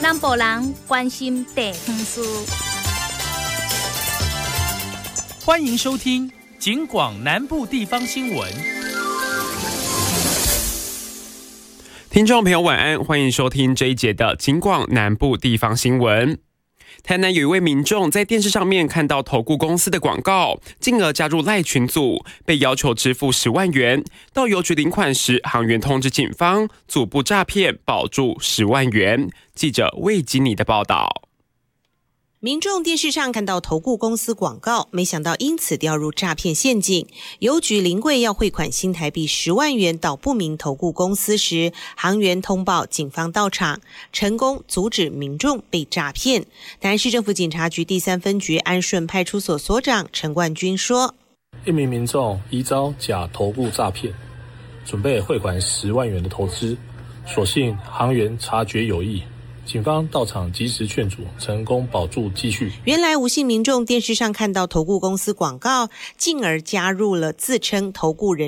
南部人关心地方事。 欢迎收听警广南部地方新闻。 听众朋友晚安，欢迎收听这一节的警广南部地方新闻。台南有一位民众在电视上面看到投顾公司的广告，进而加入赖群组，被要求支付10万元。到邮局领款时，行员通知警方，组部诈骗，保住10万元。记者魏吉尼的报道。 民众电视上看到投顾公司广告，没想到因此掉入诈骗陷阱。邮局临柜要汇款新台币10万元到不明投顾公司时，行员通报警方到场，成功阻止民众被诈骗。台南市政府警察局第3分局安顺派出所所长陈冠军说： 一名民众疑遭假投顾诈骗，准备汇款10万元的投资，所幸行员察觉有异，警方到场及时劝阻，成功保住积蓄。 原来吴姓民众电视上看到投顾公司广告，进而加入了自称投顾人